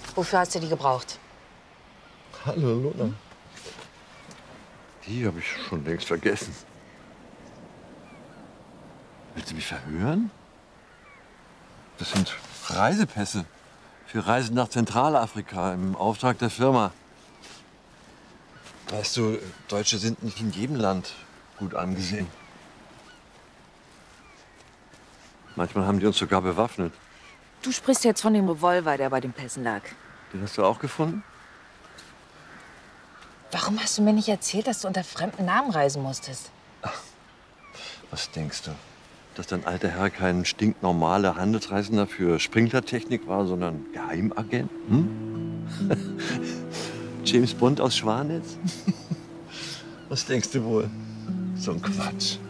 Wofür hast du die gebraucht? Hallo, Lola. Die habe ich schon längst vergessen. Willst du mich verhören? Das sind Reisepässe für Reisen nach Zentralafrika im Auftrag der Firma. Weißt du, Deutsche sind nicht in jedem Land gut angesehen. Manchmal haben die uns sogar bewaffnet. Du sprichst jetzt von dem Revolver, der bei den Pässen lag. Den hast du auch gefunden? Warum hast du mir nicht erzählt, dass du unter fremden Namen reisen musstest? Was denkst du? Dass dein alter Herr kein stinknormaler Handelsreisender für Sprinklertechnik war, sondern Geheimagent? Hm? James Bond aus Schwanitz? Was denkst du wohl? So ein Quatsch.